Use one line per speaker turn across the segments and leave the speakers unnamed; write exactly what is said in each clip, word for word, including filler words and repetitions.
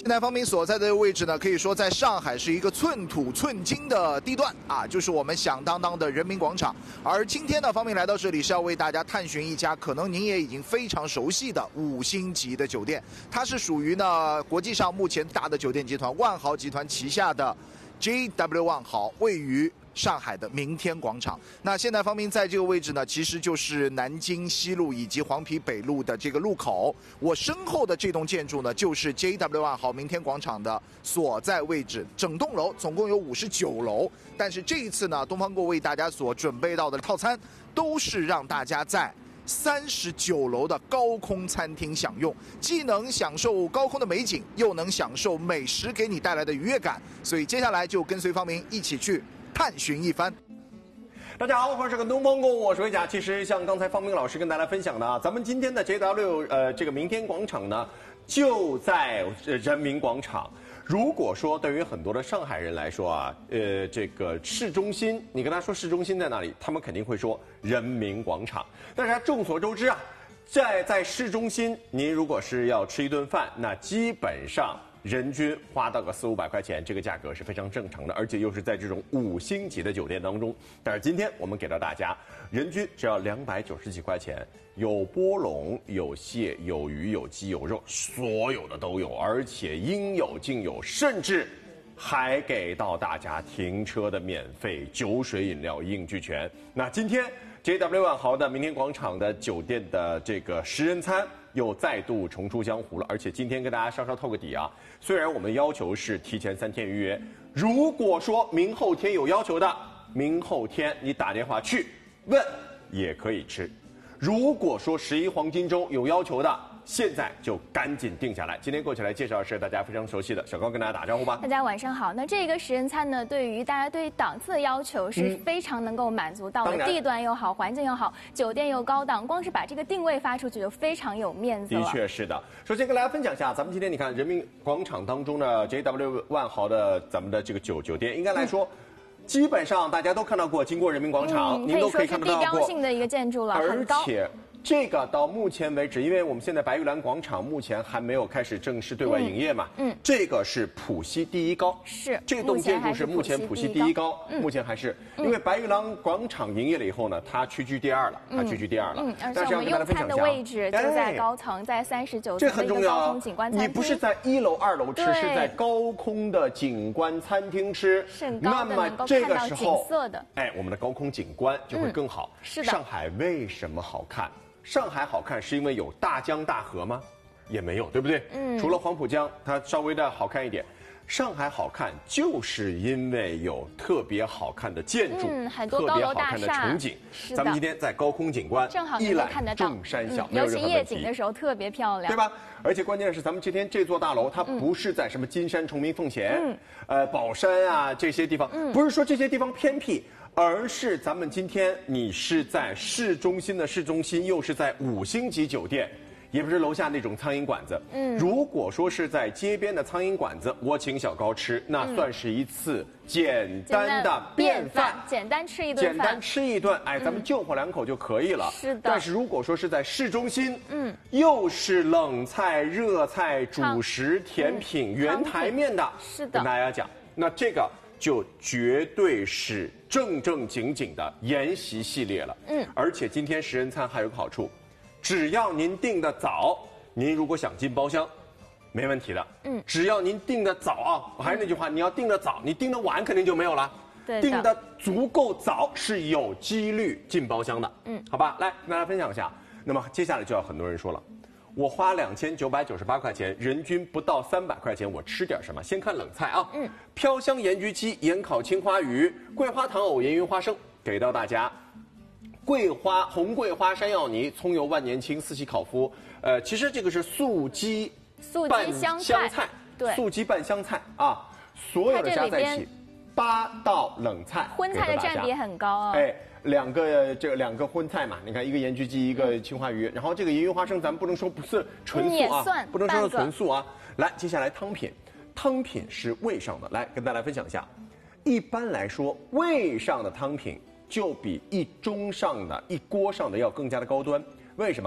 现在方明所在的位置呢，可以说在上海是一个寸土寸金的地段啊，就是我们响当当的人民广场。而今天呢，方明来到这里是要为大家探寻一家可能您也已经非常熟悉的五星级的酒店，它是属于呢国际上目前大的酒店集团万豪集团旗下的 J W 万豪，位于上海的明天广场。那现在方明在这个位置呢，其实就是南京西路以及黄陂北路的这个路口。我身后的这栋建筑呢，就是 J W 万豪明天广场的所在位置。整栋楼总共有五十九楼，但是这一次呢，东方购为大家所准备到的套餐，都是让大家在三十九楼的高空餐厅享用，既能享受高空的美景，又能享受美食给你带来的愉悦感。所以接下来就跟随方明一起去探寻一番。
大家好，我是个东方购物，我是魏佳。其实像刚才方明老师跟大家分享的啊，咱们今天的 J W 呃这个明天广场呢，就在人民广场。如果说对于很多的上海人来说啊，呃，这个市中心，你跟他说市中心在哪里，他们肯定会说人民广场。但是众所周知啊，在在市中心，您如果是要吃一顿饭，那基本上人均花到个四五百块钱，这个价格是非常正常的，而且又是在这种五星级的酒店当中。但是今天我们给到大家，人均只要两百九十几块钱，有波龙、有蟹、有鱼、有鸡、有肉，所有的都有，而且应有尽有，甚至还给到大家停车的免费，酒水饮料一应俱全。那今天 J W 万豪的明天广场的酒店的这个十人餐又再度重出江湖了，而且今天跟大家稍稍透个底啊，虽然我们要求是提前三天预约，如果说明后天有要求的，明后天你打电话去问也可以吃。如果说十一黄金周有要求的，现在就赶紧定下来。今天过去来介绍的是大家非常熟悉的小高，跟大家打招呼吧。
大家晚上好。那这个十人餐呢，对于大家对档次的要求是非常能够满足到的，地段又好，环境又好，酒店又高档，光是把这个定位发出去就非常有面子了。
的确是的。首先跟大家分享一下，咱们今天你看人民广场当中的 J W 万豪的咱们的这个酒酒店，应该来说。嗯基本上大家都看到过，经过人民广场，
嗯、
您都可以看得到过。
地标性的一个建筑了，很高。
而且这个到目前为止，因为我们现在白玉兰广场目前还没有开始正式对外营业嘛，嗯，嗯这个是浦西第一高，
是
这栋建筑是目前浦西第一高，
嗯、
目前还是因为白玉兰广场营业了以后呢，它屈居第二了，它屈居第二了。
嗯，而且我们用餐的位置就在高层，在三十九层的一个高空景观餐厅。
你不是在一楼、二楼吃，是在高空的景观餐厅吃，
那么
这个时候。
的
哎，我们的高空景观就会更好。
嗯、是的。
上海为什么好看？上海好看是因为有大江大河吗？也没有，对不对？嗯。除了黄浦江，它稍微的好看一点。上海好看，就是因为有特别好看的建筑，
嗯，很多高楼大厦，
特别好看的城景。咱们今天在高空景观，
正好能够看得到
众山小，
嗯、尤其夜景的时候特别漂亮，
对吧？而且关键是咱们今天这座大楼，它不是在什么金山、崇明、奉贤，嗯、呃，宝山啊这些地方，嗯、不是说这些地方偏僻。而是咱们今天你是在市中心的市中心，又是在五星级酒店，也不是楼下那种苍蝇馆子。嗯，如果说是在街边的苍蝇馆子，我请小高吃，那算是一次简单的便饭，
简单吃一顿饭，
简单吃一顿，哎，咱们就火两口就可以了。
是的。
但是如果说是在市中心，嗯，又是冷菜、热菜、主食、甜品、原台面的，
是的，
跟大家讲，那这个。就绝对是正正经经的宴席系列了，嗯，而且今天十人餐还有个好处，只要您订的早，您如果想进包厢，没问题的，嗯，只要您订的早啊，我还是那句话，你要订的早，你订的晚肯定就没有了，
对，
订的足够早是有几率进包厢的，嗯，好吧，来跟大家分享一下，那么接下来就要很多人说了。我花两千九百九十八块钱，人均不到三百块钱，我吃点什么？先看冷菜啊，嗯，飘香盐焗鸡、盐烤青花鱼、桂花糖藕、盐云花生，给到大家。桂花红桂花山药泥、葱油万年青、四喜烤麸，呃，其实这个是素鸡
素鸡香菜，
菜
对，
素鸡拌香菜啊，所有的加在一起，八道冷菜，
荤菜的占比很高啊，
哎。两个这个两个荤菜嘛，你看一个盐焗鸡，一个青花鱼，然后这个盐云花生，咱们不能说不是纯素啊，不能说是纯素啊。来，接下来汤品，汤品是味上的，来跟大家分享一下。一般来说，味上的汤品就比一盅上的、一锅上的要更加的高端。为什么啊？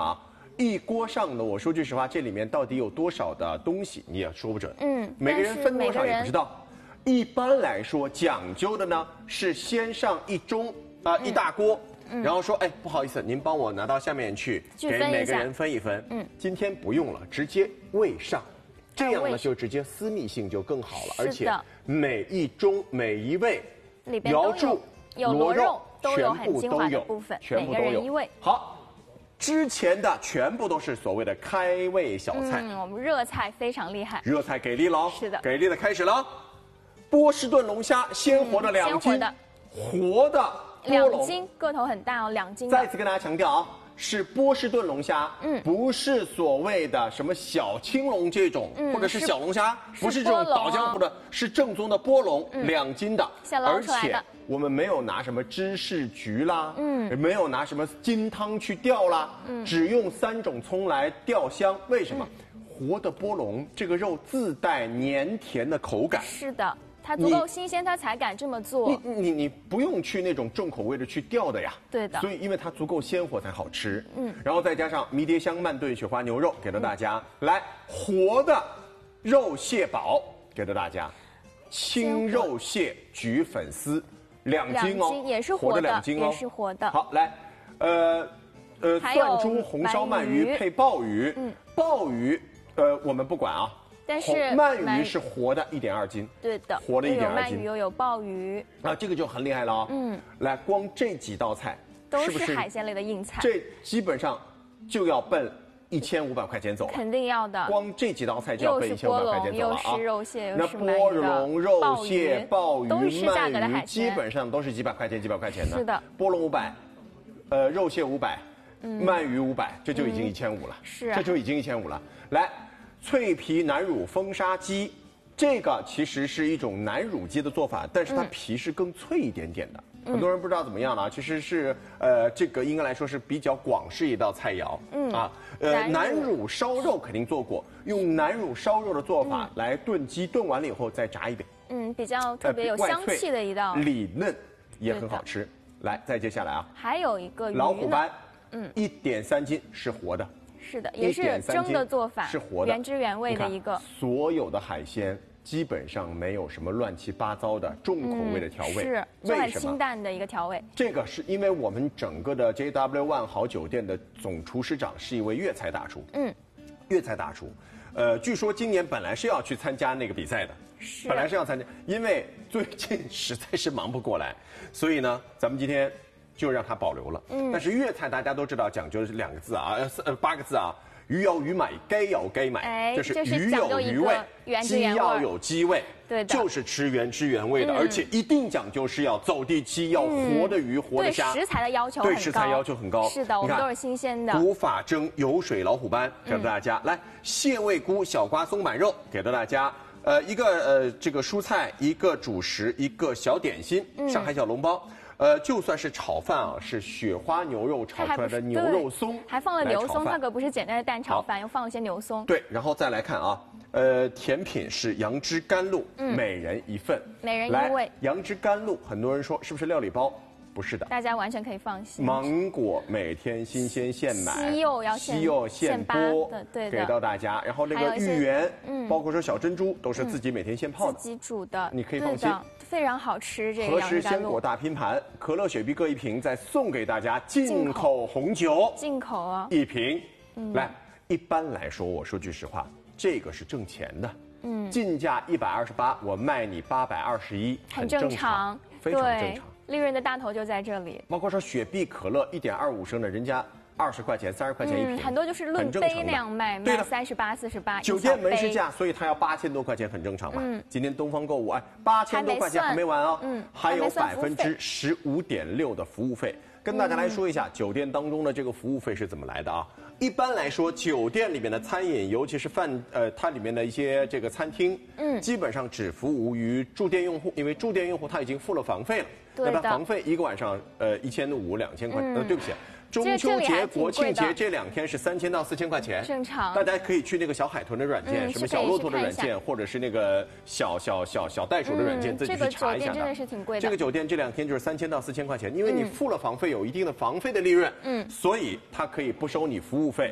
一锅上的，我说句实话，这里面到底有多少的东西你也说不准。
嗯，
每个人分多少也不知道。一般来说，讲究的呢是先上一盅啊、呃嗯、一大锅。嗯、然后说，哎，不好意思，您帮我拿到下面去，给每个人分一分。嗯，今天不用了，直接喂上，这样呢就直接私密性就更好了，而且每一盅每一味，瑶柱、螺肉全部都有，全部都有。好，之前的全部都是所谓的开胃小菜。
嗯，我们热菜非常厉害，
热菜给力了。
是的，
给力的开始了。波士顿龙虾，鲜活的两斤，
嗯、
活的。
两斤，个头很大哦，两斤。
再次跟大家强调啊，是波士顿龙虾，嗯，不是所谓的什么小青龙这种，嗯、或者是小龙虾，是不是这种倒浆糊的，是正宗的波龙，嗯、两斤的，
而且
我们没有拿什么芝士菊啦，嗯，没有拿什么金汤去吊啦，嗯，只用三种葱来吊香。为什么？嗯、活的波龙这个肉自带黏甜的口感。
是的。它足够新鲜，它才敢这么做。
你你你不用去那种重口味的去吊的呀。
对的。
所以因为它足够鲜活才好吃。嗯。然后再加上迷迭香慢炖雪花牛肉，给到大家。嗯、来，活的肉蟹堡给到大家，青肉蟹焗粉丝两斤哦，
也是活的
两斤哦，
也是活的。
好，来，呃呃，蒜猪红烧鳗鱼配鲍鱼，嗯，鲍鱼呃我们不管啊。
但是
鳗鱼是活的，一点二斤。
对的，
活的一点二斤。
有鳗鱼又有鲍鱼，
啊，这个就很厉害了啊、哦。嗯，来，光这几道菜
都是海鲜类的硬菜，
这基本上就要奔一千五百块钱走了。
肯定要的。
光这几道菜就要奔一千五百块钱走了啊。
又是肉蟹，
那波龙、肉蟹、鲍鱼、鳗鱼，基本上都是几百块钱、几百块钱的。
是的。
波龙五百，呃，肉蟹五百，鳗鱼五百，这就已经一千五了。
是，
这就已经一千五了。来。脆皮南乳风沙鸡，这个其实是一种南乳鸡的做法，但是它皮是更脆一点点的。嗯、很多人不知道怎么样了，其实是呃，这个应该来说是比较广式一道菜肴。嗯啊，呃，南乳烧肉肯定做过，用南乳烧肉的做法来炖鸡，炖完了以后再炸一遍。
嗯，比较特别有香气的一道，
呃、里嫩也很好吃。来，再接下来啊，
还有一个
老虎斑，嗯，一点三斤是活的。
是的，也是蒸的做法，
是活的，
原汁原味的一个。
所有的海鲜基本上没有什么乱七八糟的重口味的调味，
嗯、是，很清淡的一个调味。
这个是因为我们整个的 J W 万豪酒店的总厨师长是一位粤菜大厨，嗯，粤菜大厨，呃，据说今年本来是要去参加那个比赛的，
是，
本来是要参加，因为最近实在是忙不过来，所以呢，咱们今天。就让它保留了，嗯，但是粤菜大家都知道讲究是两个字啊，呃八个字啊，鱼有鱼买，该有该买，
哎，
就是鱼有鱼味，鸡要有鸡味，
对的，
就是吃原汁原味的，嗯、而且一定讲究是要走地气，要活的鱼、嗯、活的虾，
对食材的要求很高，
对食材要求很高，
是的，我们都是新鲜的。
古法蒸油水老虎斑给到大家，嗯、来蟹味菇小瓜松板肉给到大家。呃，一个呃这个蔬菜，一个主食，一个小点心，嗯、上海小笼包。呃，就算是炒饭啊，是雪花牛肉炒出来的牛肉松，
还放了牛松，那可不是简单的蛋炒饭，又放了些牛松。
对，然后再来看啊，呃，甜品是杨枝甘露，嗯、每人一份，
每人一味。
杨枝甘露，很多人说是不是料理包？不是的，
大家完全可以放心。
芒果每天新鲜现买，
西柚要
西柚现剥，
对
给到大家。然后那个芋圆，嗯，包括说小珍珠，都是自己每天现泡的，
自己煮的，
你可以放心。
非常好吃，这个
和食鲜果大拼盘，可乐、雪碧各一瓶，再送给大家进口红酒，
进口啊，
一瓶。嗯、来，一般来说，我说句实话，这个是挣钱的。嗯，进价一百二十八，我卖你八百二十一，很正常，非常正常。
利润的大头就在这里。
包括说雪碧、可乐一点二五升的，人家二十块钱、三十块钱一瓶，
嗯，很多就是论杯那样卖，卖三十八、四十八。
酒店门市价，所以它要八千多块钱，很正常嘛。嗯，今天东方购物，哎，八千多块钱还没完啊，嗯，还有百分之十五点六的服务费。跟大家来说一下，酒店当中的这个服务费是怎么来的啊？一般来说，酒店里面的餐饮，尤其是饭，呃，它里面的一些这个餐厅，嗯，基本上只服务于住店用户，因为住店用户他已经付了房费了，那他房费一个晚上，呃，一千五、两千块，呃，对不起。中秋节、国庆节这两天是三千到四千块钱，
正常。
大家可以去那个小海豚的软件，
嗯、
什么小骆驼的软件，或者是那个小小小小袋鼠的软件，嗯、自己去查一下的。
这个酒店真的是挺贵的。
这个酒店这两天就是三千到四千块钱，因为你付了房费，有一定的房费的利润，嗯，所以它可以不收你服务费。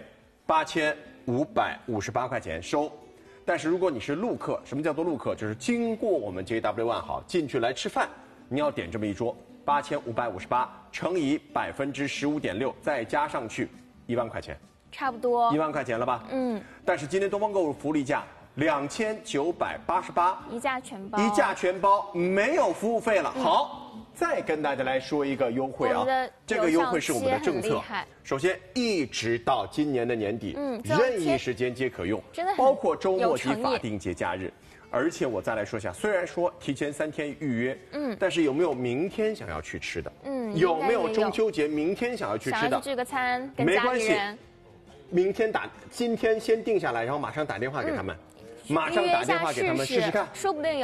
八千五百五十八块钱收。但是如果你是陆客，什么叫做陆客？就是经过我们 J W One 好进去来吃饭，你要点这么一桌，八千五百五十八乘以百分之十五点六，再加上去一万块钱，
差不多
一万块钱了吧？
嗯。
但是今天东方购物福利价两千九百八十八，
一价全包，
一价全包，没有服务费了。嗯、好。再跟大家来说一个优惠啊，这个优惠是我们的政策。首先，一直到今年的年底，嗯，任意时间皆可用，
真的
包括周末及法定节假日。而且我再来说一下，虽然说提前三天预约，嗯，但是有没有明天想要去吃的？嗯，有没有中秋节明天想要去吃的？
想要去聚个餐，跟
没关系。明天打，今天先定下来，然后马上打电话给他们，嗯、马上打电话给他们试试看，
说不定有。